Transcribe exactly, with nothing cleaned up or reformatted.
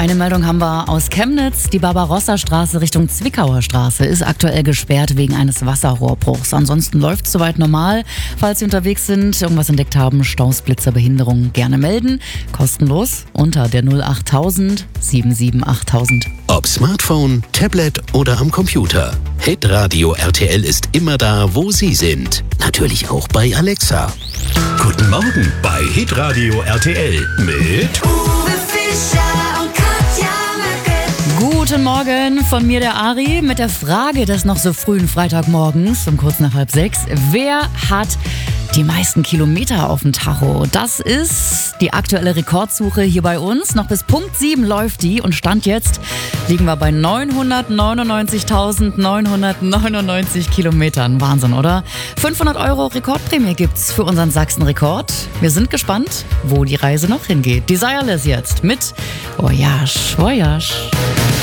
Eine Meldung haben wir aus Chemnitz. Die Barbarossa-Straße Richtung Zwickauer Straße ist aktuell gesperrt wegen eines Wasserrohrbruchs. Ansonsten läuft es soweit normal. Falls Sie unterwegs sind, irgendwas entdeckt haben, Staus, Blitzer, Behinderung, gerne melden. Kostenlos unter der null achttausend siebenundsiebzig achttausend. Ob Smartphone, Tablet oder am Computer. Hitradio R T L ist immer da, wo Sie sind. Natürlich auch bei Alexa. Guten Morgen bei Hitradio R T L mit Uwe Fischer und Katja Möcke. Guten Morgen von mir, der Ari, mit der Frage des noch so frühen Freitagmorgens um kurz nach halb sechs. Wer hat die meisten Kilometer auf dem Tacho? Das ist die aktuelle Rekordsuche hier bei uns. Noch bis Punkt sieben läuft die und Stand jetzt liegen wir bei neunhundertneunundneunzigtausendneunhundertneunundneunzig Kilometern. Wahnsinn, oder? fünfhundert Euro Rekordprämie gibt's für unseren Sachsen-Rekord. Wir sind gespannt, wo die Reise noch hingeht. Desireless jetzt mit Voyage, Voyage.